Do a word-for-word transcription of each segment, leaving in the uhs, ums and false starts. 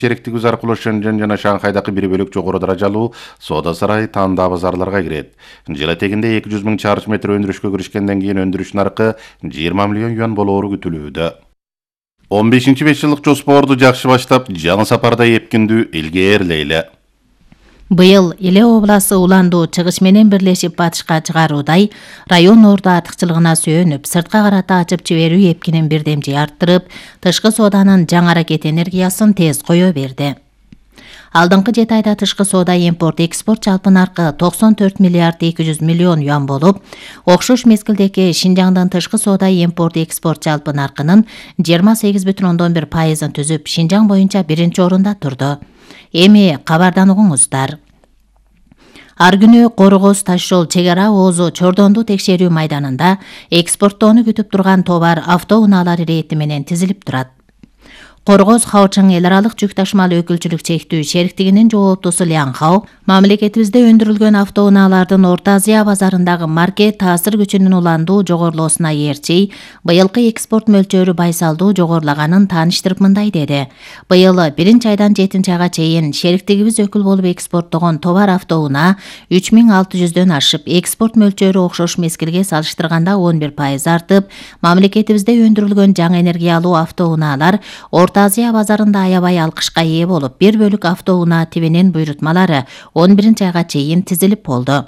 Шериктигибиз аркылуу Шэньчжэн жана Шанхайдагы бир бөлүк жогору даражалуу соода сарай таандаа базарларга кирет. Жыл этегинде эки жүз миң чарчы метр өндүрүшкө киришкенден кийин өндүрүш наркы жыйырма миллион юан болоору күтүлүүдө. он бешинчи беш жылдык жоспорду жакшы баштап, жаңы сапарда эпкиндүү илгээрлейле. Быйыл Иле обласы уланду чыгыш менен бирлешип батышка чыгаруудай район орду артыкчылыгына сүйөнүп, сыртка карата ачып жиберүү эпкинин бирдемчи арттырып, тышкы сооданын жаңы аракет энергиясын тез кое берди. Алдыңкы жети айда тышкы соода импорт экспорт жалпы наркы токсон төрт миллиард эки жүз миллион юан болуп, окшош мезгилдеги Шинжаңдын тышкы соода импорт экспорт жалпы наркынын жыйырма сегиз бүтүн ондон бир пайызын түзүп, Шинжаң боюнча биринчи орунда турду. Эми кабардан угуңуздар. Ар күнү Коргоз таш жол чек ара оозу Чордонду текшерүү майданында экспорттоону күтүп турган товар автоунаалар ирети менен тизилип турат. Коргоз Хаочың эл аралык жүк ташымал өкүлчүлүк чектүү шериктигинин жооптусу Лян Хао мамлекетибизде өндүрүлгөн автоунаалардын Орто Азия базарындагы маркет таасир күчүнүн уландуу жогорулоосуна ээрчи, быйылкы экспорт мөлчөрү байсалдуу жогорулаганын тааныштырып мындай деди. Быйыл биринчи айдан жетинчи айга чейин шериктигибиз өкүл болуп экспорттогон товар автоунаа үч миң алты жүздөн ашып, экспорт мөлчөрү окшош мезгилге салыштырганда он бир пайыз артып, мамлекетибизде өндүрүлгөн жаңы энергиялуу автоунаалар Орто Азия базарында аябай алкышка ээ болуп, бир бөлүк автоунаа тибинин буйрутмалары он биринчи айга чейин тизилип болду.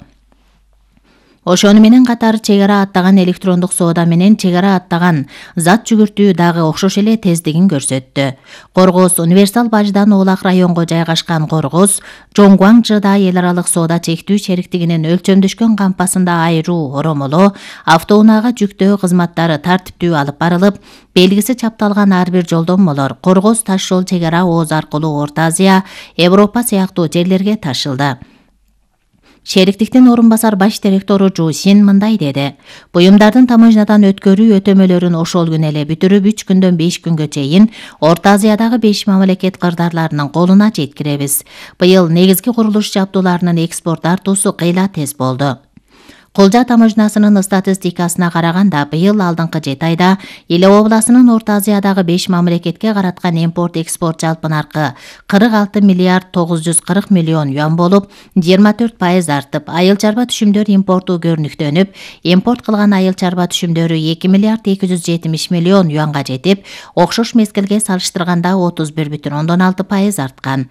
Ошону менен катар чек ара аттаган электрондук соода менен чек ара аттаган зат жүгүртүү дагы окшош эле тездигин көрсөттү. Коргоз универсал баждан Оолак районго жайгашкан Коргоз Жоңгуаңжыда эл аралык соода чектүү шериктигинин өлчөмдөшкөн кампасында айруу оромоло автоунаага жүктөө кызматтары тартиптүү алып барылып, белгиси чапталган ар бир жолдомолор Коргоз таш жол чек ара ооз аркылуу Орто Азия, Европа сыяктуу жерлерге ташылды. Шериктиктин орун басар баш директору Жу Син мындай деди. Буюмдардын таможнядан өткөрүү өтөмөлөрүн ошол күнү эле бүтүрүп, үч күндөн беш күнгө чейин Орто Азиядагы беш мамлекет кырдаарларынын колуна жеткиребиз. Быйыл негизги курулуш жабдууларынын экспорт артуусу кыйла тез болду. Кулжа таможнасынын статистикасына караганда, быйыл алдыңкы жети айда Иле обласынын Орто Азиядагы беш мамлекетке караткан импорт экспорт жалпы наркы кырк алты миллиард тогуз жүз кырк миллион юан болуп, жыйырма төрт пайыз артып, айыл чарба түшүмдөр импорту көрүнүктөнүп, импорт кылган айыл чарба түшүмдөрү эки миллиард эки жүз жетимиш миллион юанга жетип, окшош мезгилге салыштырганда отуз бир бүтүн ондон алты пайыз арткан.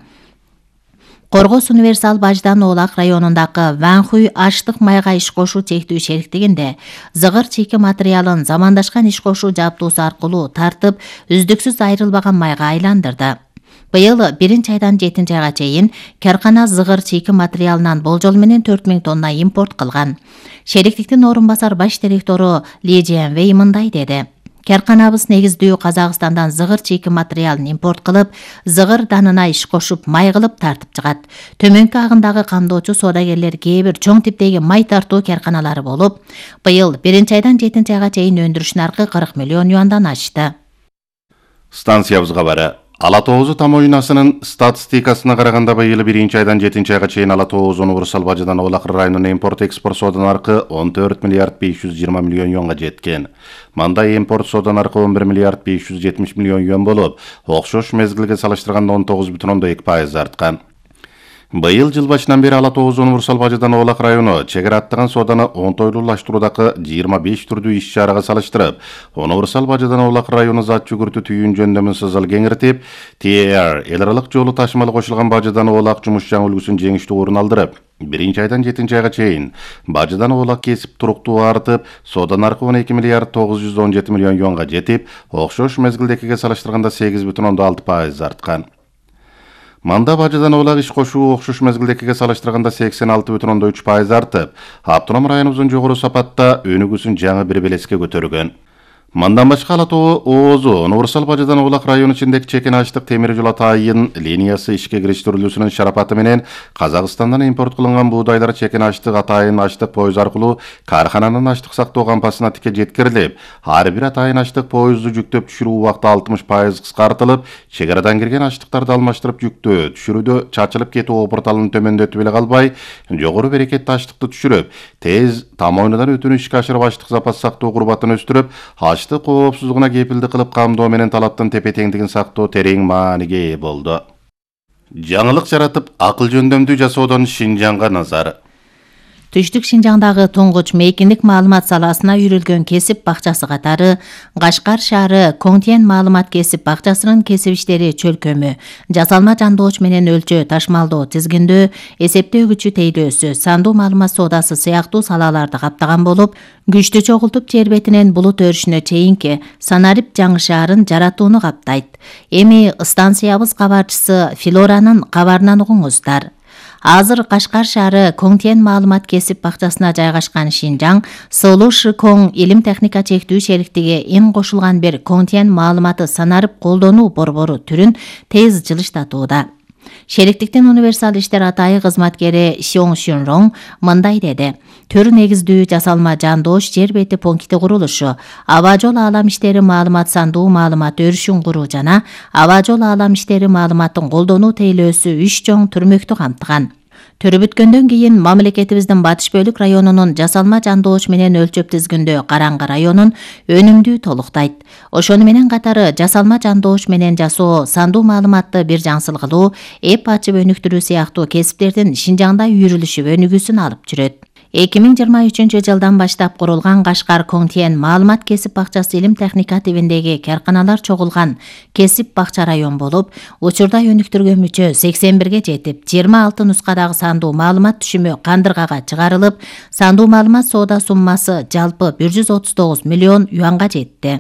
Коргоз универсал баждан Оолак районундагы Ванхуй аштык майга иш кошуу чектүү шериктигинде зыгыр чийки материалын замандашкан иш кошуу жабдуусу аркылуу тартып, үздүксүз айрылбаган майга айландырды. Быйыл биринчи айдан жетинчи айга чейин каркана зыгыр чийки материалынан болжол менен төрт миң тонна импорт кылган. Шериктиктин орун басар баш директору Ли Дженвей мындай деди. Карканабыз негиздүү Казакстандан зыгыр чийки материалын импорт кылып, зыгыр данына иш кошуп, май кылып тартып чыгат. Төмөнкү агындагы камдоочу соодагерлер кээ бир чоң типтеги май тартуу карканалары болуп, быйыл биринчи айдан жетинчи айга чейин өндүрүш наркы кырк миллион юандан ашты. Станциябызга бара. Ала Тоозу таможнасынын статистикасына караганда, быйыл биринчи айдан жетинчи айга чейин Ала Тоозу универсал баждан Оолак районунун импорт экспорт соода наркы он төрт миллиард беш жүз жыйырма миллион юанга жеткен. Мандай импорт соода наркы он бир миллиард беш жүз жетимиш миллион юан болуп, окшош мезгилге салыштырганда он тогуз бүтүн ондон эки пайыз арткан. Быйыл жыл башынан бери Ала Тоозу универсал баждан Оолак району чек ара аттаган сооданы оңтойлуулаштыруудагы жыйырма беш түрдүү иш чарага салыштырып, универсал баждан Оолак району зат жүгүртүү түйүн жөндөмүн сызыл кеңиртип, Ти Эр эл аралык жолу ташымалы кошулган баждан Оолак жумушчан үлгүсүн жеңиштүү орун алдырып, биринчи айдан жетинчи айга чейин баждан Оолак кесип туруктуу артып, соода наркы он эки миллиард тогуз жүз он жети миллион юанга жетип, окшош мезгилдекиге салыштырганда сегиз бүтүн ондон алты пайыз арткан. Манда баждан Оолак иш кошуу окшош мезгилдекиге салыштырганда сексен алты бүтүн ондон үч пайыз артып, автоном районубуздун жогору сапатта өнүгүүсүн жаңы бир белеске көтөргөн. Мандан башка Ала Тоозу универсал баждан Оолак району ичиндеги чекен аштык темир жол атайын линиясы ишке кириштирилүүсүнүн шарапаты менен Казакстандан импорт кылынган буудайлар чекен аштык атайын аштык поезд аркылуу кархананын аштык сактоо кампасына тике жеткирилип, ар бир атайын аштык поезду жүктөп түшүрүү убакыты алтымыш пайыз кыскартылып, чек арадан кирген аштыктарды алмаштырып жүктөө түшүрүүдө чачылып кетүү опурталын төмөндөтүп эле калбай, жогору берекеттүү аштыкты түшүрүп, тез тамойнудан өтүүнү ишке ашырып аштык запас сактоо курбатын өстүрүп, аштык коопсуздугуна кепилдик кылып камдоо менен талаптын тепе теңдигин сактоо терең мааниге ээ болду. Жаңылык жаратып, акыл жөндөмдүү жасоодон Шинжаңга назар. Түштүк Шинжаңдагы тоңгуч мейкиндик маалымат саласына үйрөлгөн кесип бакчасы катары Кашкар шаары Коңтен маалымат кесип бакчасынын кесип иштери чөлкөмү, жасалма жандооч менен өлчөө ташмалдоо тизгиндөө, эсептөөгүчү тейлөөсү, сандуу маалымат соодасы сыяктуу салаларды каптаган болуп, күчтү чогултуп жер бетинен булут өрүшүнө чейинки Санарип жаңы шаарын жаратууну каптайт. Эми станциябыз кабарчысы Филоранын кабарынан угуңуздар. Азыр Кашкар шаары Коңтен маалымат кесип бакчасына жайгашкан Шинжаң Сылуу Шикоң илим техника чектүү шериктиги ин кошулган бир Коңтен маалыматы санарып колдонуу борбору түрүн тез жылыштатууда. Шериктиктин универсал иштер атайы кызматкери Сиоң Шүнроң мындай деди. Төр негиздүү жасалма жандооч жер бети пункти курулушу, аба жол аалам иштери маалымат сандуу маалымат өрүшүн куруу жана аба жол аалам иштери маалыматын колдонуу тейлөөсү үч чоң түрмөктү камтыган. Төрү бүткөндөн кийин мамлекетибиздин батыш бөлүк районунун жасалма жандооч менен өлчөп тизгиндөө Караңгы районун өнүмдүү толуктайт. Ошону менен катары жасалма жандооч менен жасоо, сандуу маалыматты бир жаңсыл кылуу, эп ачып өнүктүрүү сыяктуу кесиптердин Шинжаңда үйрүлүшүп өнүгүүсүн алып жүрөт. эки миң жыйырма үчүнчү жылдан баштап курулган Кашкар Коңтен маалымат кесип бакчасы илим техника тибиндеги карканалар чогулган кесип бакча район болуп, учурда өнүктүргөн мүчө сексен бирге жетип, жыйырма алты нускадагы сандуу маалымат түшүмү кандыргага чыгарылып, сандуу маалымат соода суммасы жалпы бир жүз отуз тогуз миллион юанга жетти.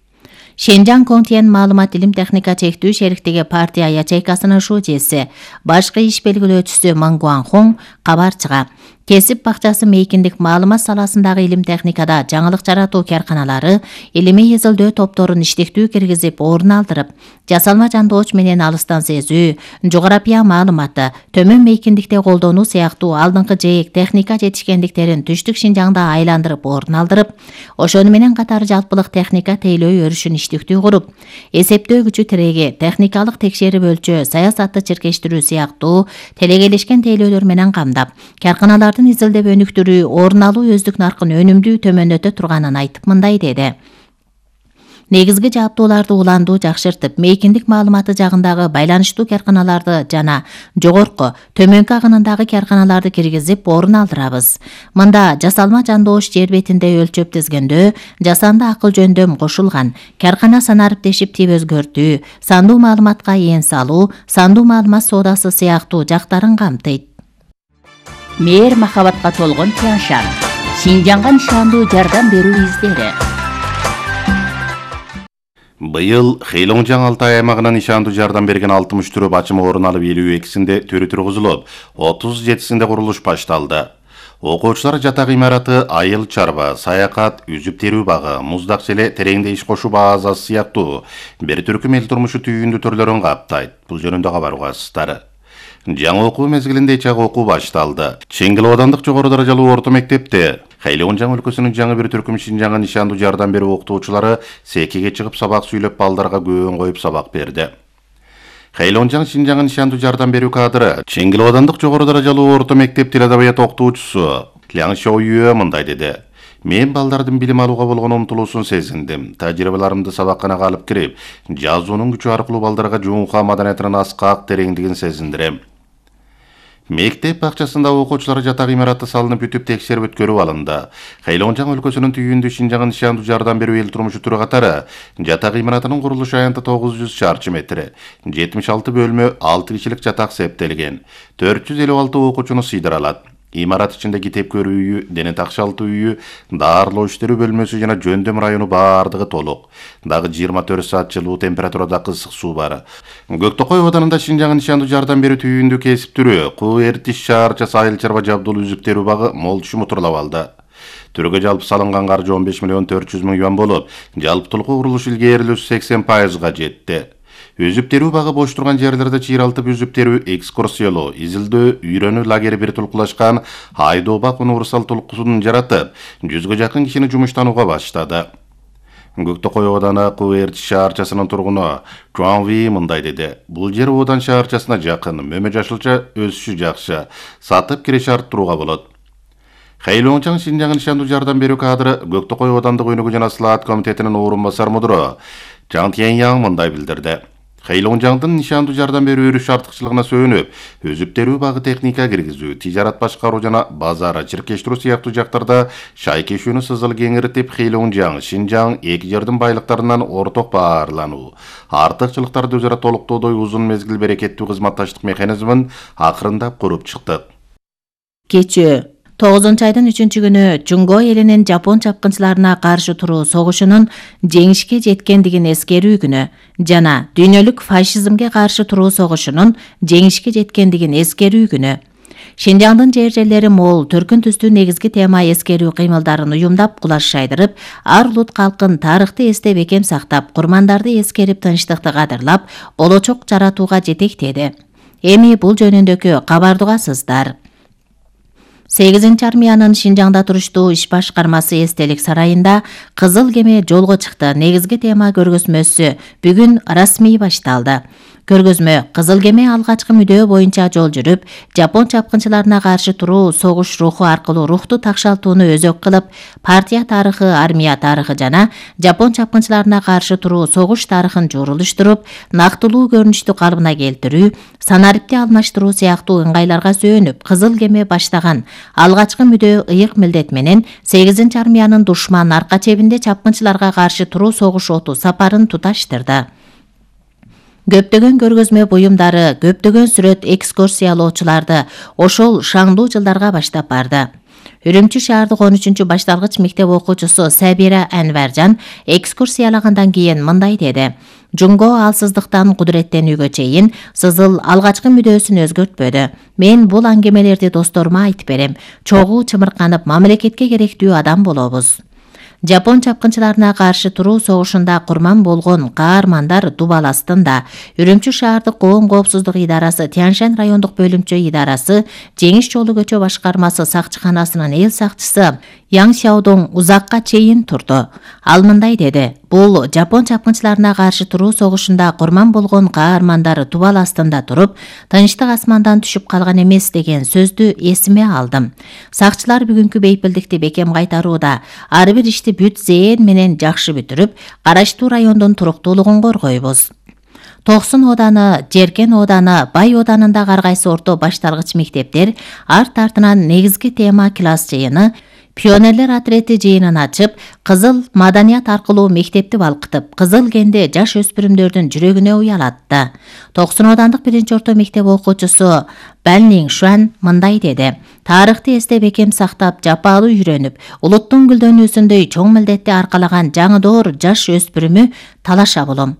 Шинжаң Коңтен маалымат илим техника чектүү шериктиги партия ячейкасынын шужеси, башкы иш белгилөөчүсү Мангуан Хоң кабарчыга кесип бакчасы мейкиндик маалымат саласындагы илим техникада жаңылык жаратуу карканалары, илимий изилдөө топторун иштектүү киргизип орун алдырып, жасалма жандооч менен алыстан сезүү, жогорапия маалыматы, төмөн мейкиндикте колдонуу сыяктуу алдыңкы жээк техника жетишкендиктерин Түштүк Шинжаңда айландырып орун алдырып, ошону менен катары жалпылык техника тейлөө өрүшүн иштиктүү куруп, эсептөө күчү тиреги, техникалык текшерип өлчөө, саясатты чиркештирүү сыяктуу телегелешкен тейлөөлөр менен камдап, карканалар изилдеп өнүктүрүү, орун алуу өздүк наркын өнүмдүү төмөндөтө турганын айтып мындай деди. Негизги жаптууларды уландуу жакшыртып, мейкиндик маалыматы жагындагы байланыштуу карканаларды жана жогорку, төмөнкү агынындагы карканаларды киргизип орун алдырабыз. Мында жасалма жандооч жер бетинде өлчөп тизгендөө, жасанды акыл жөндөм кошулган, каркана санарып тешип-тип өзгөртүү, сандуу маалыматка эн салуу, сандуу маалымат соодасы сыяктуу жактарын камтыйт. Мээр махабатка толгон Тяншан, Шинжаңга нишандуу жардам берүү издери. Быйыл Хэйлоңжаң Алтай аймагынан нишандуу жардам берген алтымыш түрү бачымы орун алып, элүү экисинде төрү тургузулуп, отуз жетисинде курулуш башталды. Окуучулар жатак имараты, айыл чарба, саякат, үзүп терүү багы, муздак желе, тереңде иш кошуу базасы сыяктуу бир түркүм эл турмушу түйүндүү түрлөрүн каптайт. Бул жөнүндө кабар угасыздар. Жаңы окуу мезгилинде чак окуу башталды. Чеңгил аудандык жогору даражалуу орто мектепте Хэйлоңжаң өлкөсүнүн жаңы бир түркүм Шинжаңга нишандуу жардам берүү окутуучулары секиге чыгып сабак сүйлөп, балдарга көбөн коюп сабак берди. Хэйлоңжаң Шинжаңга нишандуу жардам берүү кадры Чеңгил аудандык жогору даражалуу орто мектеп тил адабият окутуучусу Ляң Шоуюэ мындай деди. Мен балдардын билим алууга болгон умтулуусун сезиндим. Тажрыйбаларымды сабакканага алып кирип, жазуунун күчү аркылуу балдарга жуунка маданиятынын аскак тереңдигин сезиндирем. Мектеп бакчасында окуучулар жатак имараты салынып бүтүп текшерип өткөрүп алынды. Хэйлоңжаң өлкөсүнүн түйүндүү Шинжаңга нишандуу жардам берүү эл турмушу түрү катары жатак имаратынын курулуш аянты тогуз жүз чарчы метр, жетимиш алты бөлмө, алты кишилик жатак септелген, төрт жүз элүү алты окуучуну сыйдыра алат. Имарат ичинде китеп көрүү үйү, дене такшалтуу үйү, даарылоо иштерүү бөлмөсү жана жөндөм району баардыгы толук. Дагы жыйырма төрт саат жылуу температурада ысык суу бар. Көктөкөй абаданында Шинжаңга нишандуу жардам берүү түйүндүү кесип түрү, Куу Эртиш шаарчасы айыл чарба жабдуулуу үзүп терүү багы мол түшүм утурлап алды. Түргө жалпы салынган каржы он беш миллион төрт жүз миң юан болуп, жалпытуулук курулуш илгээрилүүсү сексен пайызга жетти. Үзүп терүү багы бош турган жерлерде чыйралтып үзүп терүү, экскурсиялоо, изилдөө, үйрөнүү лагери бир тулкулашкан Айдообак универсал тулкусун жаратып, жүзгө жакын кишини жумуштанууга баштады. Көктөкөй ооданы Куу Эртиш шаарчасынын тургуну Чуан Ви мындай деди. Бул жер оодан шаарчасына жакын, мөмө жашылча өсүшү жакшы, сатып киреше арттырууга болот. Хэйлоңжаң Шинжаңга нишандуу жардам берүү кадры Көктөкөй оодандык өнүгүү жана слаат комитетинин орун басар мудуру Чан Тяньяң мындай билдирди. Хейлонжаңдын нишандуу жардам берүү өрүш артыкчылыгына сөөнүп, өзүптөрүү багы техника киргизүү, тижарат башкаруу жана базар чиркештирүү сыяктуу жактарда шайкешүүнү сызыл кеңиртип, Хейлонжаң, Шинжаң эки жердин байлыктарынан орток баарлануу, артыкчылыктарды өзара толуктоодой узун мезгил берекеттүү кызматташтык механизмин акырындап куруп чыктык. Кечүү тогузунчу айдын үчүнчү күнү Жунго элинин Жапон чапкынчыларына каршы туруу согушунун жеңишке жеткендигин эскерүү күнү жана дүйнөлүк фашизмге каршы туруу согушунун жеңишке жеткендигин эскерүү күнү. Шинжаңдын жер жерлери мол, төркүн түстүү негизги тема эскерүү кыймылдарын уюмдап, кулаш шайдырып, ар улут калкын тарыхты эсте бекем сактап, курмандарды эскерип, тынчтыкты кадырлап, болочок жаратууга жетектеди. Эми бул жөнүндөгү кабардугасыздар. сегизинчи армиянын Шинжаңда туруштуу иш башкармасы эстелик сарайында Кызыл кеме жолго чыкты. Негизги тема көргөзмөсү бүгүн расмий башталды. Көргөзмө Кызыл кеме алгачкы мүдөө боюнча жол жүрүп, Жапон чапкынчыларына каршы туруу согуш руху аркылуу рухту такшалтууну өзөк кылып, партия тарыхы, армия тарыхы жана Жапон чапкынчыларына каршы туруу согуш тарыхын журулуштуруп, нактылуу көрүнүштү калыбына келтирүү, санарипти алмаштыруу сыяктуу ыңгайларга сөөнүп, Кызыл кеме баштаган алгачкы мүдөө ыйык милдет менен сегизинчи армиянын душман арка чебинде чапкынчыларга каршы туруу согуш оту сапарын туташтырды. Көптөгөн көргөзмө буюмдары, көптөгөн сүрөт экскурсиялоочуларды ошол шаңдуу жылдарга баштап барды. Үрүмчү шаардык он үчүнчү башталгыч мектеп окуучусу Сабира Анваржан экскурсиялагандан кийин мындай деди: Жунго алсыздыктан кудуреттенүүгө чейин сызыл алгачкы мүдөөсүн өзгөртпөдү. Мен бул аңгемелерди досторума айтып берем. Чогуу чымырканып, мамлекетке керектүү адам болобуз. Жапон чапкынчыларына каршы туруу согушунда курман болгон каармандар дубал астында. Үрүмчү шаардык коом коопсуздук идарасы, Тяньшань райондук бөлүмчө идарасы, Жеңиш жолу көчө башкармасы сакчыканасынын эл сакчысы Яң Сяодоң узакка чейин турду. Ал мындай деди: бул Жапон чапкынчыларына каршы туруу согушунда курман болгон каармандар дубал астында туруп, тынчтык асмандан түшүп калган эмес деген сөздү эсиме алдым. Сакчылар бүгүнкү бейпилдикти бекем кайтарууда, ар бир ишти бүт зээн менен жакшы бүтүрүп, караштуу райондун туруктуулугун коргойбуз. Токсон ооданы, Жеркен ооданы, Бай оодарында ар кайсы орто башталгыч мектептер арт артынан негизги тема класс жыйыны, пионерлер отрети жыйынын ачып, кызыл маданият аркылуу мектепти балкытып, кызыл кенди жаш өспүрүмдөрдүн жүрөгүнө уялатты. Токсон оодандык биринчи орто мектеп окуучусу Бәлнин Шуан мындай деди: тарыхты эсте бекем сактап, жапаалуу үйрөнүп, улуттун гүлдөнүүсүндөй чоң милдетти аркалаган жаңы жаш өспүрүмү Талаш абулум.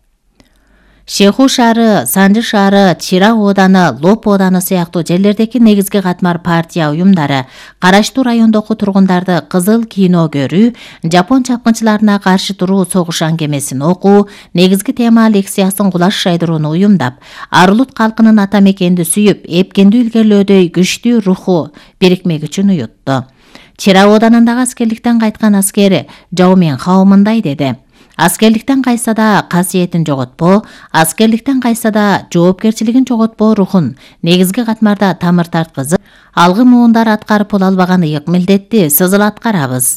Шеху шаары, Санжы шаары, Чира ооданы, Лоп ооданы сыяктуу жерлердеки негизги катмар партия уюмдары караштуу райондогу тургундарды кызыл кино көрүү, Жапон чапкынчыларына каршы туруу согуш аңгемесин окуу, негизги тема лекциясын кулаш шайдырууну уюмдап, ар улут калкынын ата мекенди сүйүп, эпкенди илгерлөөдөй күчтүү руху, бирикме күчүн уютту. Чира оодарындагы аскерликтен кайткан аскери Жаумен Хао мындай деди: аскерликтен кайса да касиетин жоготпо, аскерликтен кайса да жоопкерчилигин жоготпо рухун негизги катмарда тамыр тарткызып, алгы муундар аткарып боло албаган ыйык милдетти сызыл аткарабыз.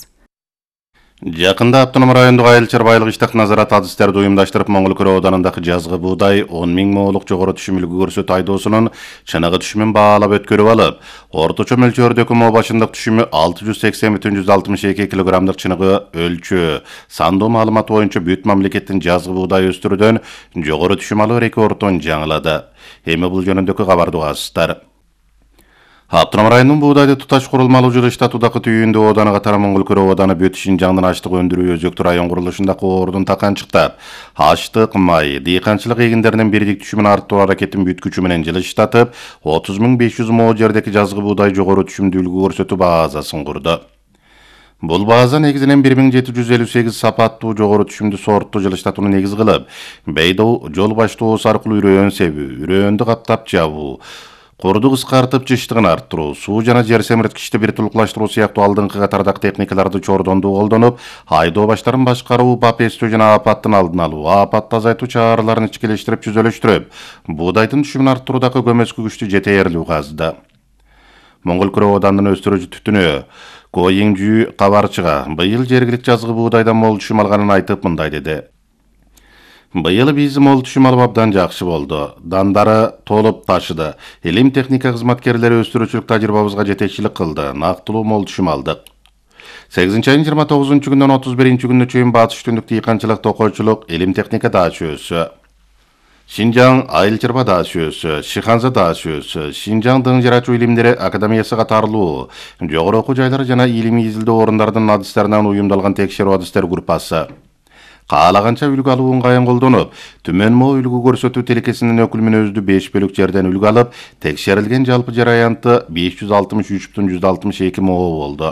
Жакында автоном райондук айыл чарбайлык иштик назарат адистерди уюмдаштырып, Моңгол Күрө оодарындагы жазгы буудай он миң моолук жогору түшүм үлгү көрсөтүү айдоосунун чыныгы түшүмүн баалап өткөрүп алып, орточо мөлчөрдөгү моо башындык түшүмү алты жүз сексен бүтүн жүз алтымыш эки килограммдык чыныгы өлчөө сандуу маалымат боюнча бүт мамлекеттин жазгы буудай өстүрүүдөн жогору түшүм алуу рекордун жаңылады. Эми бул жөнүндөгү кабарды угасыздар. Автоном районунун буудайды туташ курулмалуу жылышта тудакы түйүндө ооданы катары Моңгол Күрө ооданы бүт Шинжаңдын ачтык өндүрүү өзөктүү район курулушунда ордун таканчыктап, ачтык, май, дыйканчылык эгиндеринин бирдик түшүмүн арттыруу аракетин бүт күчү менен жылыштатып, отуз миң беш жүз moo жердеки жазгы буудай жогору түшүмдүү үлгү көрсөтүү базасын курду. Бул база негизинен бир миң жети жүз элүү сегиз сапаттуу жогору түшүмдүү сортту жылыштатууну негиз кылып, бейдо жол баштоосу аркылуу үрөөн себүү, үрөөндү каптап жабуу, Корду кыскартып жыштыгын арттыруу, суу жана жер семирткичти бир тулуклаштыруу сыяктуу алдыңкы катардагы техникаларды чордондуу колдонуп, айдоо баштарын башкаруу, бап эстөө жана апаттын алдын алуу, апатты азайтуу чараларын ичкилештирип жүзөлөштүрүп, буудайдын түшүмүн арттыруудагы көмөскү күчтү жетээрлүү казды. Моңгол Күрө оодарынын өстүрүүчү түтүнү Ко Иңжүү кабарчыга быйыл жергилик жазгы буудайдан мол түшүм алганын айтып мындай деди: Быйыл биз мол түшүм алып абдан жакшы болду. Дандары толуп ташыды. Илим техника кызматкерлери өстүрүүчүлүк тажрыйбабызга жетекчилик кылды. Нактылуу мол түшүм алдык. сегизинчи айдын жыйырма тогузунчу күндөн отуз биринчи күнүнө чейин батыш түндүк дыйканчылык, токойчулук, илим техника дач өсү. Шинжаң айыл-чарба дач өсү, Шиханза дач өсү, Шинжаң дың жарачуу илимдери академиясы катарлуу, жогору окуу жайлары жана илимий изилдөө орундардын адистеринен уюмдалган текшерүү адистер группасы. Каалаганча үлгү алуу ыңгайын колдонуп, Түмөн мо үлгү көрсөтүү телекесинин өкүлү өзү беш бөлүк жерден үлгү алып, текшерилген жалпы жер аянты беш жүз алтымыш үч бүтүн жүз алтымыш эки мо болду.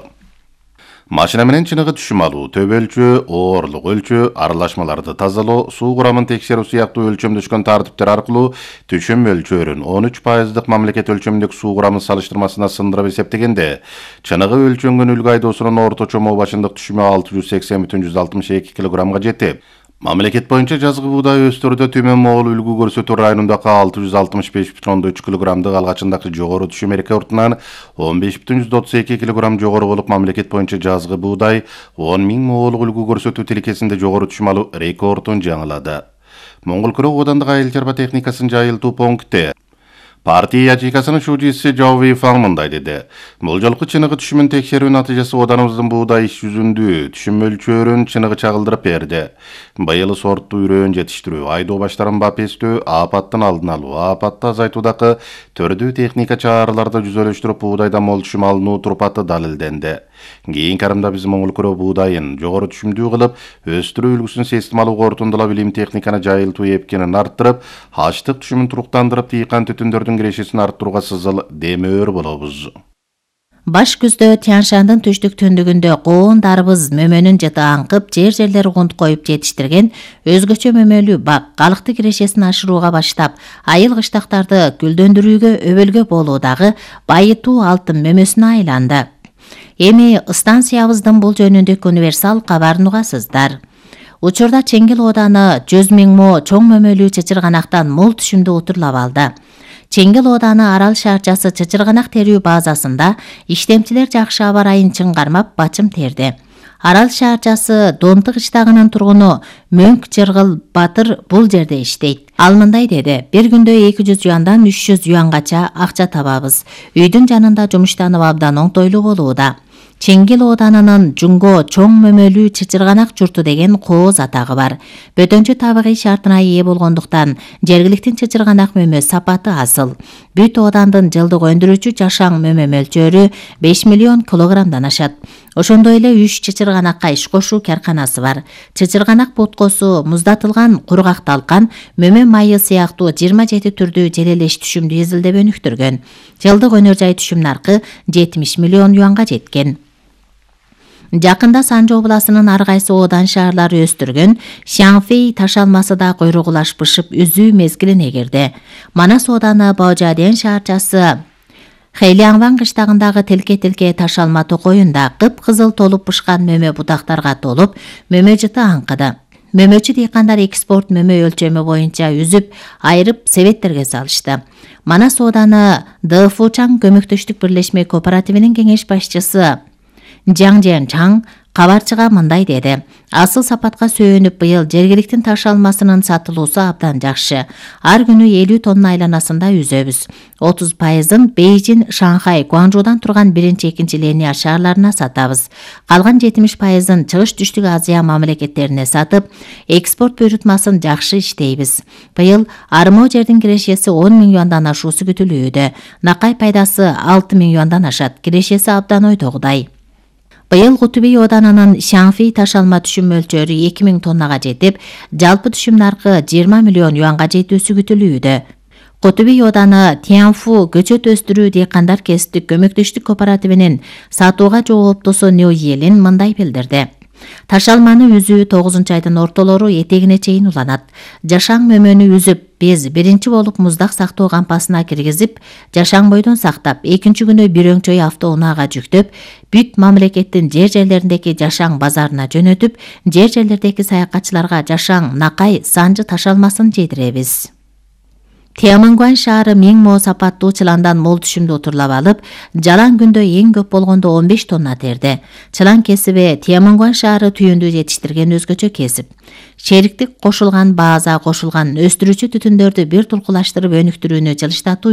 Машина менен чыныгы түшүм алуу, төбө өлчөө, оорлук өлчөө, аралашмаларды тазалоо, суу курамын текшерүү сыяктуу өлчөмдөшкөн тартиптер аркылуу түшүм өлчөөрүн он үч пайыздык мамлекет өлчөмүндөгү суу курамын салыштырмасына сындырып эсептегенде, чыныгы өлчөнгөн үлгү айдоосунун орточо моо башындык түшүмү алты жүз сексен бүтүн жүз алтымыш эки килограммга жетип, мамлекет боюнча жазгы буудай өстөрдө Түмөн моол үлгү көрсөтүү районундагы алты жүз алтымыш беш бүтүн үч килограммдык алгачындагы жогору түшүм рекордунан он беш бүтүн жүз отуз эки килограмм жогору болуп, мамлекет боюнча жазгы буудай он миң моолук үлгү көрсөтүү тиликесинде жогору түшүм алуу рекордун жаңылады. Моңгол Күрөө оодандык айыл-чарба техникасын жайылтуу пункти партия ячейкасынын шүүжүүсү Жауви Фаң мындай деди. Бул жолку чыныгы түшүмүн текшерүү натыйжасы оданыбыздын буудай иш жүзүндө түшүм өлчөөрүн чыныгы чагылдырып берди. Быйыл сорттуу үрөөн жетиштирүү, айдоо баштарын бапестөө, апаттын алдын алуу, апатты азайтуудагы төрдүү техника чараларды жүзөлөштүрүп, буудайда мол түшүм алынуу турпаты далилденди. Кийинки карымда биз Моңгол Күрөө буудайын жогору түшүмдүү кылып, өстүрүү үлгүсүн систем алуу кортундалап, илим техниканы жайылтуу эпкенин арттырып, аштык түшүмүн туруктандырып, дыйкан түтүндөрдүн кирешесин арттырууга сызыл демөөр болобуз. Баш күздө Тянь-Шандын түштүк түндүгүндө коондарыбыз мөмөнүн жыты аңкып, жер-жерлер гунт коюп жетиштирген өзгөчө мөмөлүү бак калыкты кирешесин ашырууга баштап, айыл кыштактарды гүлдөндүрүүгө өбөлгө болуудагы байытуу алтын мөмөсүнө айланды. Эми станциябыздын бул жөнүндөгү универсал кабарын угасыздар. Учурда Чеңгел ооданы жүз миң мо чоң мөмөлүү чычырганактан мол түшүмдү утурлап алды. Чеңгел ооданы Арал шаарчасы чычырганак терүү базасында иштемчилер жакшы аба ырайын чыңгармап бачым терди. Арал шаарчасы Донты кыштагынын тургуну Мөңк Жыргыл Батыр бул жерде иштейт. Ал мындай деди: бир күндө эки жүз юандан үч жүз юангача акча табабыз. Үйдүн жанында жумуштанып абдан оңтойлуу болууда. Чеңгел оодарынын Жунго чоң мөмөлүү чычырганак журту деген кооз атагы бар. Бөтөнчө табигый шартына ээ болгондуктан жергиликтин чычырганак мөмө сапаты асыл. Бүт оодандын жылдык өндүрүүчү жашаң мөмө мөлчөрү беш миллион килограммдан ашат. Ошондой эле үч чычырганакка иш кошуу карканасы бар. Чычырганак боткосу, муздатылган кургак талкан, мөмө майы сыяктуу жыйырма жети түрдүү желелеш түшүмдү изилдеп өнүктүргөн. Жылдык өнөр жай түшүм наркы жетимиш миллион юанга жеткен. Жакында Санжы областынын ар кайсы оодан шаарлары өстүргөн Шаңфей ташалмасы да койругулаш бышып үзүү мезгилине кирди. Манас ооданы Баожаден шаарчасы Хэйлиаңван кыштагындагы тилке-тилке ташалма токоюнда кып-кызыл толуп бышкан мөмө бутактарга толуп, мөмө жыты аңкыды. Мөмөчү дыйкандар экспорт мөмө өлчөмү боюнча үзүп, айырып себеттерге салышты. Манас ооданы Дыфучаң көмөктөштүк бирлешме кооперативинин кеңеш башчысы Жаңжен Чаң кабарчыга мындай деди: асыл сапатка сүйөнүп, быйыл жергиликтин таш алмасынын сатылуусу абдан жакшы. Ар күнү элүү тонна айланасында үзөбүз. отуз пайызын Бейжин, Шанхай, Гуанчжудан турган биринчи, экинчи линия шаарларына сатабыз. Калган жетимиш пайызын чыгыш түштүк Азия мамлекеттерине сатып, экспорт буйрутмасын жакшы иштейбиз. Быйыл армоо жердин кирешеси он миң юандан ашуусу күтүлүүдө. Накай пайдасы алты миң юандан ашат. Кирешеси абдан ойдогудай. Быйыл Кутуби оодарынын Шаңфей ташалма түшүм мөлчөрү эки миң тоннага жетип, жалпы түшүм наркы жыйырма миллион юанга жетүүсү күтүлүүдө. Кутуби ооданы Тяньфу көчөт өстүрүү дыйкандар кесиптик көмөктөштүк кооперативинин сатууга жооптусу Ню Елин мындай билдирди: ташалманы үзүү тогузунчу айдын ортолору этегине чейин уланат. Жашаң мөмөнү үзүп, биз биринчи болуп муздак сактоо кампасына киргизип, жашаң бойдон сактап, экинчи күнү бирөңчөй автоунаага жүктөп, бүт мамлекеттин жер жерлериндеги жашаң базарына жөнөтүп, жер жерлердеги саякатчыларга жашаң, накай, санжы ташалмасын жедиребиз. Тиамангуан шаары миң мо сапаттуу чыландан мол түшүмдү отурлап алып, жалаң күндө эң көп болгондо он беш тонна терди. Чылан кесиби Тиамангуан шаары түйүндү жетиштирген өзгөчө кесип. Шериктик кошулган бааза кошулган өстүрүүчү түтүндөрдү бир тулкулаштырып өнүктүрүүнү жылыштатуу